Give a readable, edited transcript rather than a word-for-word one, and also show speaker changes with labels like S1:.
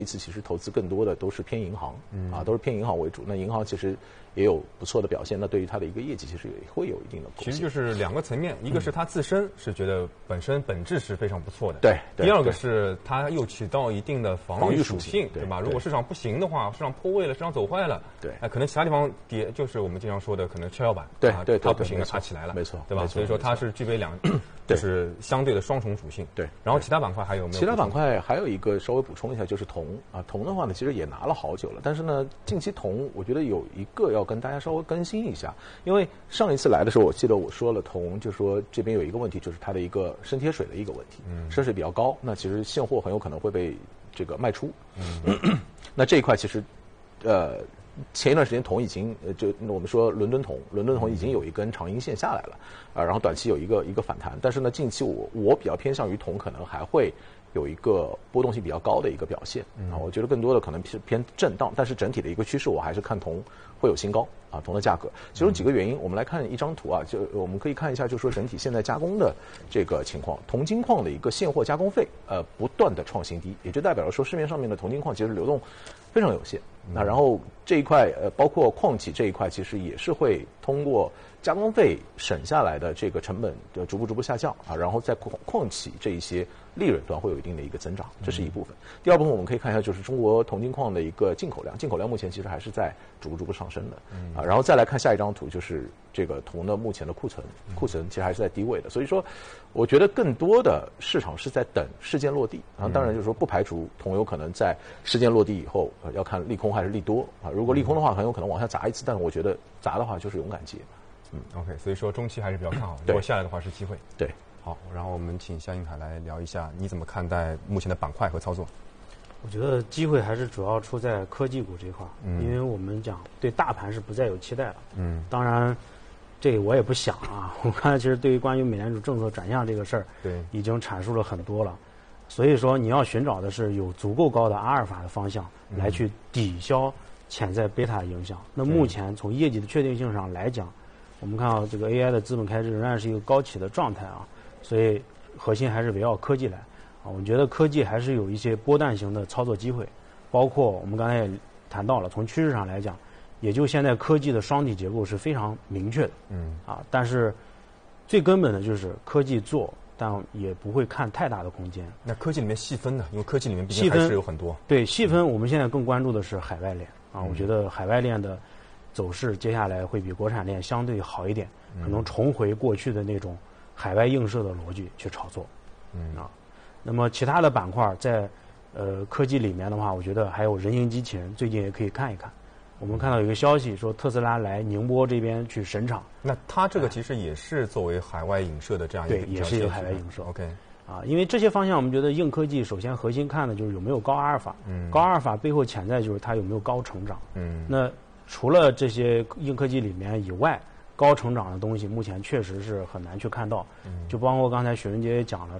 S1: 一次其实投资更多的都是偏银行，都是偏银行为主。那银行其实也有不错的表现，那对于它的一个业绩其实也会有一定的贡献。
S2: 其实就是两个层面，一个是它自身是觉得本质是非常不错的，
S1: 对。
S2: 第二个是它又起到一定的防御属性，对吧？如果市场不行的话，市场破位了，市场走坏了，
S1: 对，
S2: 可能其他地方跌，就是我们经常说的可能跷跷板，
S1: 对，
S2: 它不行了，它起来了，
S1: 没错，
S2: 对吧？所以说它是具备就是相对的双重属性，
S1: 对。
S2: 然后其他板块还有没有？
S1: 其他板块还有一个稍微补充一下，就是铜啊，铜的话呢，其实也拿了好久了，但是呢，近期铜我觉得有一个要跟大家稍微更新一下，因为上一次来的时候，我记得我说了铜，就说这边有一个问题，就是它的一个深贴水的一个问题，深水比较高，那其实现货很有可能会被这个卖出，那这一块其实，前一段时间铜已经就我们说伦敦铜已经有一根长阴线下来了，然后短期有一个反弹，但是呢，近期我比较偏向于铜可能还会有一个波动性比较高的一个表现啊，我觉得更多的可能是偏震荡，但是整体的一个趋势我还是看铜会有新高啊，铜的价格。其中几个原因，我们来看一张图啊，就我们可以看一下，就是说整体现在加工的这个情况，铜金矿的一个现货加工费不断的创新低，也就代表着说市面上面的铜金矿其实流动非常有限。那然后这一块包括矿企这一块，其实也是会通过加工费省下来的这个成本的逐步下降啊，然后在矿企这一些利润端会有一定的一个增长，这是一部分。第二部分我们可以看一下，就是中国铜金矿的一个进口量目前其实还是在逐步上升的啊。然后再来看下一张图，就是这个铜的目前的库存其实还是在低位的，所以说我觉得更多的市场是在等事件落地啊。当然就是说不排除铜有可能在事件落地以后要看利空还是利多啊。如果利空的话，很有可能往下砸一次，但是我觉得砸的话就是勇敢接。
S2: OK， 所以说中期还是比较看好，如果下来的话是机会。
S1: 对，
S2: 好，然后我们请夏应凯来聊一下，你怎么看待目前的板块和操作？
S3: 我觉得机会还是主要出在科技股这块，因为我们讲对大盘是不再有期待了。当然，这个我也不想啊。我刚才其实对于关于美联储政策转向这个事儿，
S2: 对，
S3: 已经阐述了很多了。所以说，你要寻找的是有足够高的阿尔法的方向来去抵消潜在贝塔的影响。那目前从业绩的确定性上来讲，我们看到这个 AI 的资本开支仍然是一个高企的状态啊，所以核心还是围绕科技来啊。我觉得科技还是有一些波段型的操作机会，包括我们刚才也谈到了，从趋势上来讲，也就现在科技的双底结构是非常明确的，但是最根本的就是科技做，但也不会看太大的空间。
S2: 那科技里面细分呢？因为科技里面毕竟还是有很多。
S3: 对，细分我们现在更关注的是海外链啊，我觉得海外链的走势接下来会比国产链相对好一点，可能重回过去的那种海外映射的逻辑去炒作，那么其他的板块在科技里面的话，我觉得还有人形机器人，最近也可以看一看。我们看到有一个消息说特斯拉来宁波这边去审厂，
S2: 那它这个其实也是作为海外影射的这样一个，
S3: 对，也是一个海外影射。
S2: OK，
S3: 因为这些方向我们觉得硬科技首先核心看的就是有没有高阿尔法，高阿尔法背后潜在就是它有没有高成长，那除了这些硬科技里面以外，高成长的东西目前确实是很难去看到，就包括刚才许文杰也讲了，